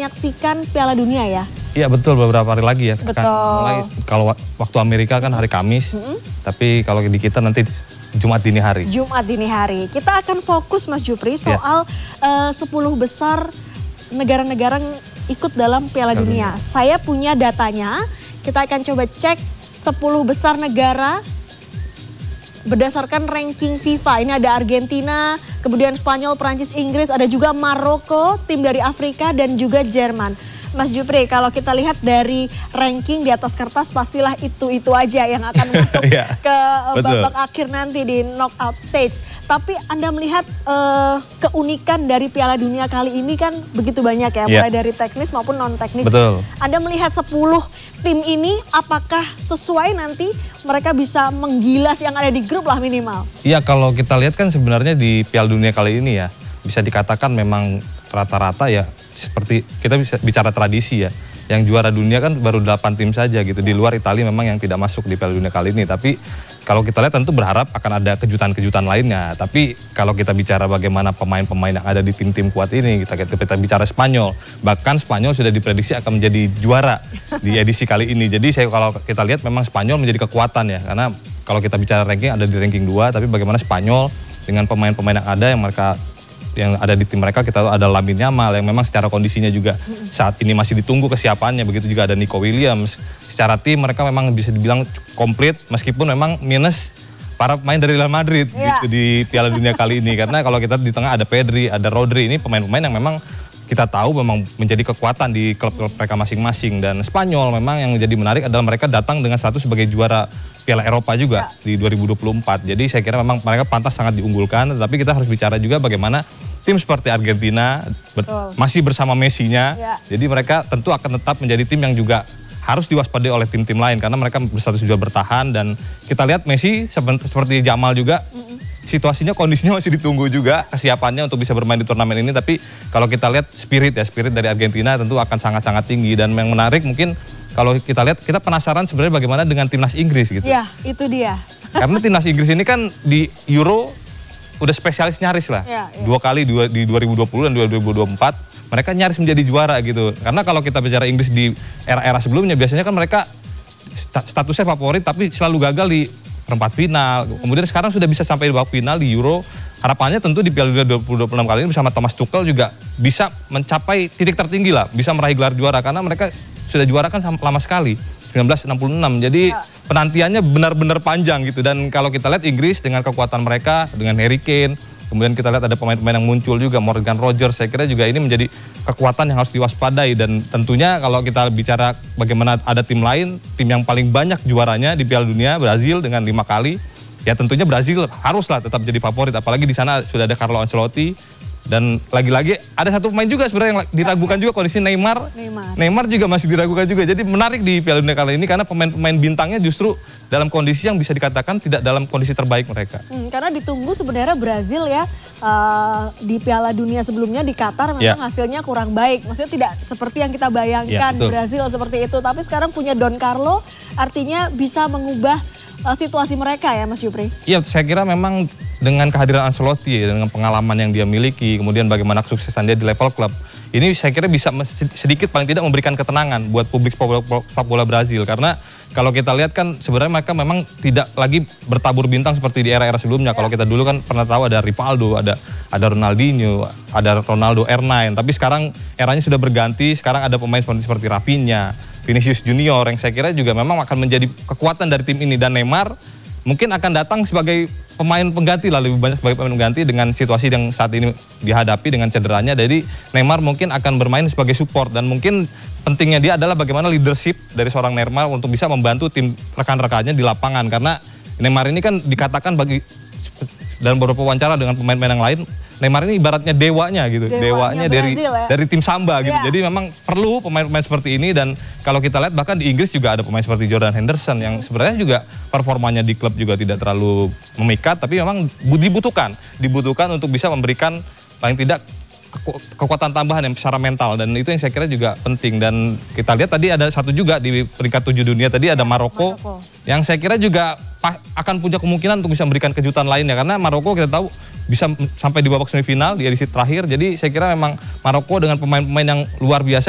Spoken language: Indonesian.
menyaksikan Piala Dunia ya? Iya betul, beberapa hari lagi ya. Betul. Mulai kalau waktu Amerika kan hari Kamis, tapi kalau di kita nanti Jumat dini hari. Jumat dini hari. Kita akan fokus Mas Jupri soal 10 besar negara-negara yang ikut dalam Piala Dunia. Saya punya datanya, kita akan coba cek 10 besar negara berdasarkan ranking FIFA. Ini ada Argentina, kemudian Spanyol, Prancis, Inggris, ada juga Maroko, tim dari Afrika dan juga Jerman. Mas Jupri, kalau kita lihat dari ranking di atas kertas pastilah itu aja yang akan masuk ke babak akhir nanti di knockout stage. Tapi Anda melihat keunikan dari Piala Dunia kali ini kan begitu banyak ya, mulai dari teknis maupun non teknis. Anda melihat 10 tim ini apakah sesuai nanti mereka bisa menggilas yang ada di grup lah minimal? Iya, kalau kita lihat kan sebenarnya di Piala Dunia kali ini ya, bisa dikatakan memang rata-rata ya seperti kita bisa bicara tradisi ya. Yang juara dunia kan baru 8 tim saja gitu. Di luar Italia memang yang tidak masuk di Piala Dunia kali ini. Tapi kalau kita lihat tentu berharap akan ada kejutan-kejutan lainnya. Tapi kalau kita bicara bagaimana pemain-pemain yang ada di tim-tim kuat ini, kita bicara Spanyol. Bahkan Spanyol sudah diprediksi akan menjadi juara di edisi kali ini. Jadi kalau kita lihat memang Spanyol menjadi kekuatan ya. Karena kalau kita bicara ranking ada di ranking 2. Tapi bagaimana Spanyol dengan pemain-pemain yang ada yang ada di tim mereka, kita tahu ada Lamine Yamal yang memang secara kondisinya juga saat ini masih ditunggu kesiapannya, begitu juga ada Nico Williams. Secara tim mereka memang bisa dibilang komplit meskipun memang minus para pemain dari Real Madrid gitu di Piala Dunia kali ini. Karena kalau kita di tengah ada Pedri, ada Rodri, ini pemain-pemain yang memang kita tahu memang menjadi kekuatan di klub-klub mereka masing-masing. Dan Spanyol memang yang menjadi menarik adalah mereka datang dengan status sebagai juara Piala Eropa juga di 2024. Jadi saya kira memang mereka pantas sangat diunggulkan. Tapi kita harus bicara juga bagaimana tim seperti Argentina masih bersama Messi-nya. Jadi mereka tentu akan tetap menjadi tim yang juga harus diwaspadai oleh tim-tim lain. Karena mereka berstatus juga bertahan. Dan kita lihat Messi seperti Jamal juga, situasinya, kondisinya masih ditunggu juga kesiapannya untuk bisa bermain di turnamen ini. Tapi kalau kita lihat spirit dari Argentina tentu akan sangat-sangat tinggi. Dan yang menarik mungkin kalau kita lihat, kita penasaran sebenarnya bagaimana dengan timnas Inggris gitu. Ya, itu dia. Karena timnas Inggris ini kan di Euro udah spesialis nyaris lah. Dua kali di 2020 dan 2024 mereka nyaris menjadi juara gitu. Karena kalau kita bicara Inggris di era-era sebelumnya biasanya kan mereka statusnya favorit tapi selalu gagal di perempat final. Kemudian sekarang sudah bisa sampai di babak final di Euro. Harapannya tentu di Piala Dunia 2026 kali ini bersama Thomas Tuchel juga bisa mencapai titik tertinggi lah, bisa meraih gelar juara karena mereka sudah juara kan lama sekali, 1966. Jadi penantiannya benar-benar panjang gitu. Dan kalau kita lihat Inggris dengan kekuatan mereka, dengan Harry Kane, kemudian kita lihat ada pemain-pemain yang muncul juga, Morgan Rogers, saya kira juga ini menjadi kekuatan yang harus diwaspadai. Dan tentunya kalau kita bicara bagaimana ada tim lain, tim yang paling banyak juaranya di Piala Dunia, Brazil dengan 5 kali, ya tentunya Brazil haruslah tetap jadi favorit. Apalagi di sana sudah ada Carlo Ancelotti. Dan lagi-lagi ada satu pemain juga sebenarnya yang diragukan juga, kondisi Neymar. Neymar juga masih diragukan juga. Jadi menarik di Piala Dunia kali ini karena pemain-pemain bintangnya justru dalam kondisi yang bisa dikatakan tidak dalam kondisi terbaik mereka. Karena ditunggu sebenarnya Brazil ya di Piala Dunia sebelumnya di Qatar memang hasilnya kurang baik. Maksudnya tidak seperti yang kita bayangkan Brazil seperti itu. Tapi sekarang punya Don Carlo artinya bisa mengubah situasi mereka ya Mas Jupri? Iya, saya kira memang dengan kehadiran Ancelotti dengan pengalaman yang dia miliki, kemudian bagaimana kesuksesan dia di level klub, ini saya kira bisa sedikit paling tidak memberikan ketenangan buat publik sepak bola Brazil. Karena kalau kita lihat kan sebenarnya mereka memang tidak lagi bertabur bintang seperti di era-era sebelumnya. Kalau kita dulu kan pernah tahu ada Rivaldo, ada Ronaldinho, ada Ronaldo R9. Tapi sekarang eranya sudah berganti, sekarang ada pemain seperti Rafinha, Vinicius Junior yang saya kira juga memang akan menjadi kekuatan dari tim ini. Dan Neymar mungkin akan datang sebagai pemain pengganti lah, lebih banyak sebagai pemain pengganti dengan situasi yang saat ini dihadapi dengan cederanya. Jadi Neymar mungkin akan bermain sebagai support dan mungkin pentingnya dia adalah bagaimana leadership dari seorang Neymar untuk bisa membantu tim rekan-rekannya di lapangan. Karena Neymar ini kan dikatakan dalam beberapa wawancara dengan pemain-pemain yang lain, Neymar ini ibaratnya dewanya gitu, dewanya dari tim Samba gitu. Jadi memang perlu pemain-pemain seperti ini. Dan kalau kita lihat bahkan di Inggris juga ada pemain seperti Jordan Henderson yang sebenarnya juga performanya di klub juga tidak terlalu memikat, tapi memang dibutuhkan untuk bisa memberikan paling tidak kekuatan tambahan yang secara mental. Dan itu yang saya kira juga penting. Dan kita lihat tadi ada satu juga di peringkat 7 dunia tadi ada Maroko yang saya kira juga akan punya kemungkinan untuk bisa memberikan kejutan lainnya. Karena Maroko kita tahu bisa sampai di babak semifinal di edisi terakhir. Jadi saya kira memang Maroko dengan pemain-pemain yang luar biasa